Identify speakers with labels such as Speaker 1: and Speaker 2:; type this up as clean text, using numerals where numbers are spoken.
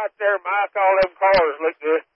Speaker 1: out there, Mike, all them cars look good.